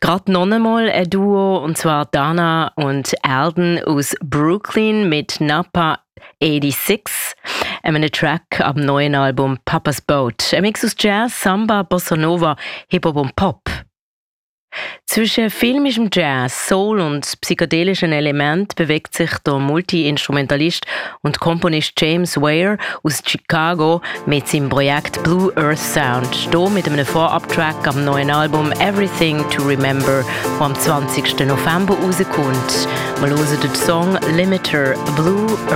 Gerade noch einmal ein Duo, und zwar Dana und Alden aus Brooklyn mit Napa 86, einem Track am neuen Album Papa's Boat. Ein Mix aus Jazz, Samba, Bossa Nova, Hip-Hop und Pop. Zwischen filmischem Jazz, Soul und psychedelischen Elementen bewegt sich der Multi-Instrumentalist und Komponist James Ware aus Chicago mit seinem Projekt Blue Earth Sound. Hier mit einem Vorab-Track am neuen Album Everything to Remember, das am 20. November rauskommt. Wir hören den Song Limiter Blue